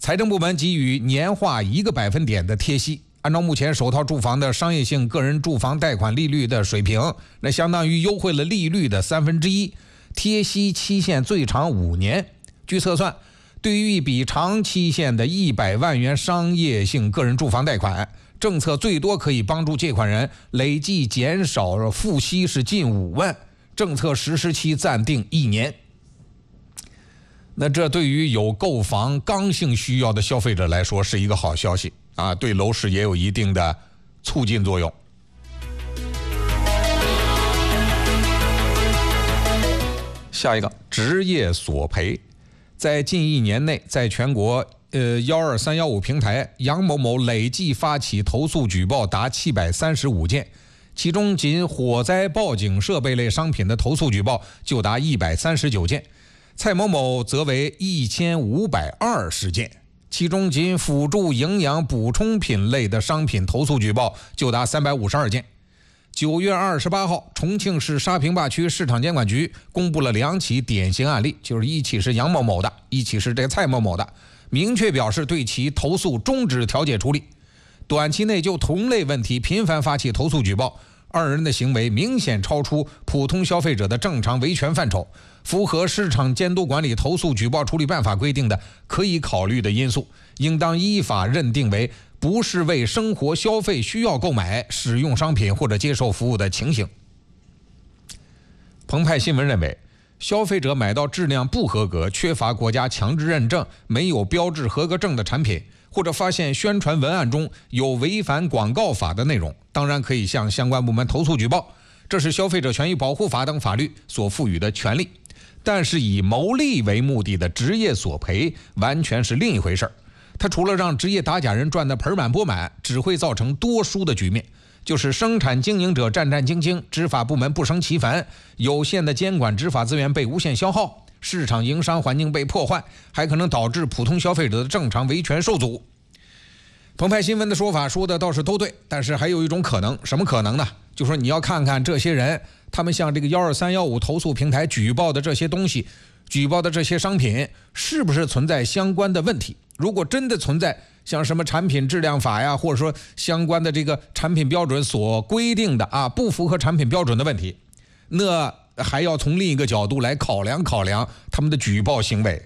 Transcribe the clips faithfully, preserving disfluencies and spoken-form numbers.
财政部门给予年化一个百分点的贴息。按照目前首套住房的商业性个人住房贷款利率的水平，那相当于优惠了利率的三分之一，贴息期限最长五年。据测算，对于一笔长期限的一百万元商业性个人住房贷款，政策最多可以帮助借款人累计减少付息是近五万，政策实施期暂定一年。那这对于有购房刚性需要的消费者来说是一个好消息啊，对楼市也有一定的促进作用。下一个，职业索赔。在近一年内，在全国呃幺二三幺五平台，杨某某累计发起投诉举报达七百三十五件，其中仅火灾报警设备类商品的投诉举报就达一百三十九件，蔡某某则为一千五百二十件，其中仅辅助营养补充品类的商品投诉举报就达三百五十二件。九月二十八号，重庆市沙坪坝区市场监管局公布了两起典型案例，就是一起是杨某某的，一起是这个蔡某某的，明确表示对其投诉终止调解处理。短期内就同类问题频繁发起投诉举报，二人的行为明显超出普通消费者的正常维权范畴，符合市场监督管理投诉举报处理办法规定的可以考虑的因素，应当依法认定为不是为生活消费需要购买、使用商品或者接受服务的情形。澎湃新闻认为，消费者买到质量不合格、缺乏国家强制认证、没有标志合格证的产品，或者发现宣传文案中有违反广告法的内容，当然可以向相关部门投诉举报，这是消费者权益保护法等法律所赋予的权利。但是以牟利为目的的职业索赔完全是另一回事，它除了让职业打假人赚得盆满钵满，只会造成多输的局面，就是生产经营者战战兢兢，执法部门不胜其烦，有限的监管执法资源被无限消耗，市场营商环境被破坏，还可能导致普通消费者的正常维权受阻。澎湃新闻的说法说的倒是都对，但是还有一种可能，什么可能呢？就说你要看看这些人，他们向这个幺二三幺五投诉平台举报的这些东西，举报的这些商品是不是存在相关的问题。如果真的存在像什么产品质量法呀，或者说相关的这个产品标准所规定的啊不符合产品标准的问题，那还要从另一个角度来考量考量他们的举报行为。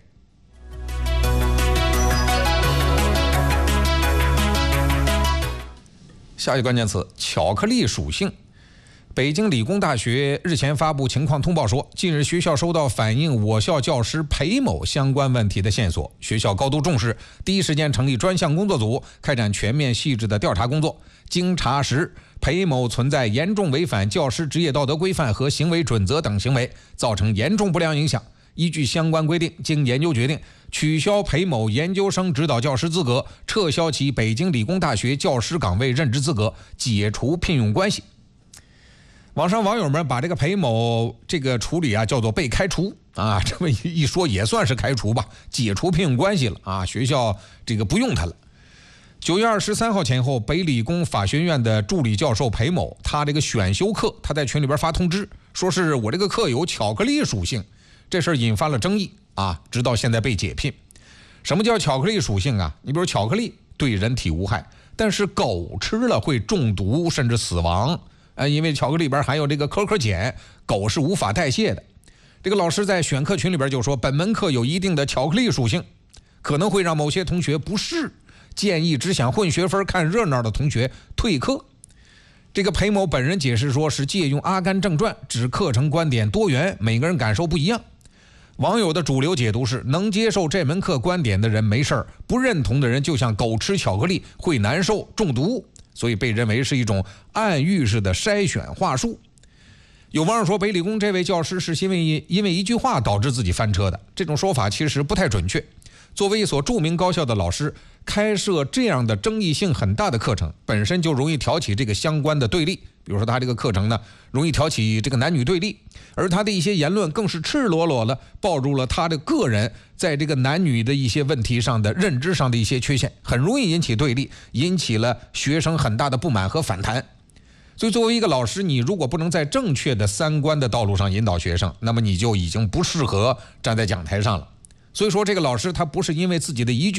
下一个关键词，巧克力属性。北京理工大学日前发布情况通报说，近日学校收到反映我校教师裴某相关问题的线索，学校高度重视，第一时间成立专项工作组，开展全面细致的调查工作。经查实，裴某存在严重违反教师职业道德规范和行为准则等行为，造成严重不良影响。依据相关规定，经研究决定取消裴某研究生指导教师资格，撤销其北京理工大学教师岗位任职资格，解除聘用关系。网上网友们把这个裴某这个处理啊叫做被开除啊，这么一说也算是开除吧，解除聘用关系了啊，学校这个不用他了。九月二十三号前后，北理工法学院的助理教授裴某，他这个选修课，他在群里边发通知，说是我这个课有巧克力属性，这事儿引发了争议啊，直到现在被解聘。什么叫巧克力属性啊？你比如巧克力对人体无害，但是狗吃了会中毒甚至死亡。呃，因为巧克力里边含有这个可可碱，狗是无法代谢的。这个老师在选课群里边就说，本门课有一定的巧克力属性，可能会让某些同学不适，建议只想混学分看热闹的同学退课。这个裴某本人解释说，是借用《阿甘正传》，指课程观点多元，每个人感受不一样。网友的主流解读是，能接受这门课观点的人没事儿，不认同的人就像狗吃巧克力会难受中毒，所以被认为是一种暗喻式的筛选话术。有网友说，北理工这位教师是因为因为一句话导致自己翻车的，这种说法其实不太准确。作为一所著名高校的老师，开设这样的争议性很大的课程，本身就容易挑起这个相关的对立。比如说他这个课程呢，容易挑起这个男女对立，而他的一些言论更是赤裸裸的暴露了他的个人在这个男女的一些问题上的认知上的一些缺陷，很容易引起对立，引起了学生很大的不满和反弹。所以作为一个老师，你如果不能在正确的三观的道路上引导学生，那么你就已经不适合站在讲台上了。所以说这个老师他不是因为自己的一句